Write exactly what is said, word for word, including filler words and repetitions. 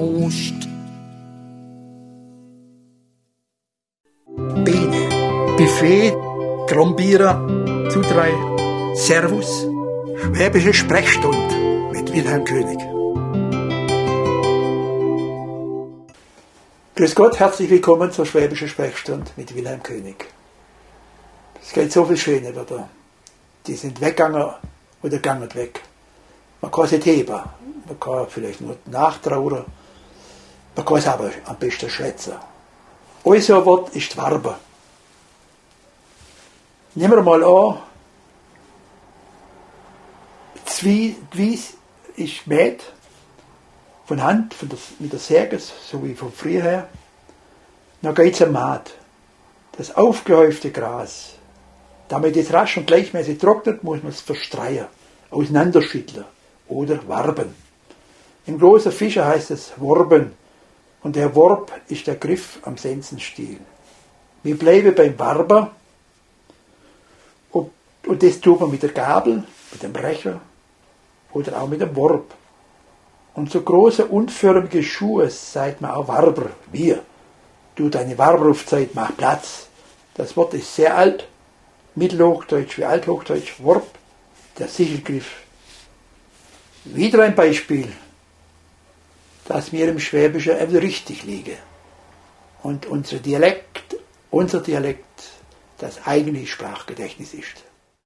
Prost. Biene, Buffet, Krombierer, Zudrei, Servus, Schwäbische Sprechstunde mit Wilhelm König. Grüß Gott, herzlich willkommen zur Schwäbischen Sprechstunde mit Wilhelm König. Es geht so viel Schöne wieder. Die sind weggegangen oder gegangen weg. Man kann sie heben, man kann vielleicht nur nachtrauern, man kann es aber am besten schwätzen. Unser Wort ist die Warbe. Nehmen wir mal an, die Wies ist gemäht, von Hand, von der, mit der Säge, so wie von früher her. Dann geht es am Maat. Das aufgehäufte Gras. Damit es rasch und gleichmäßig trocknet, muss man es verstreuen, auseinanderschütteln oder warben. Im großen Fischer heißt es Worben. Und der Worb ist der Griff am Sensenstiel. Wir bleiben beim Warber. Und, und das tut man mit der Gabel, mit dem Brecher oder auch mit dem Worb. Und so große, unförmige Schuhe sagt man auch Warber. Wir. Du deine Warberufzeit, mach Platz. Das Wort ist sehr alt. Mittelhochdeutsch wie Althochdeutsch. Worb, der Sichelgriff. Wieder ein Beispiel, dass mir im Schwäbischen eben richtig liege. Und unser Dialekt, unser Dialekt, das eigentliche Sprachgedächtnis ist.